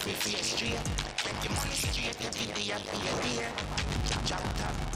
fi face straight. Make the money straight, the day and pay a day. Chop chop top.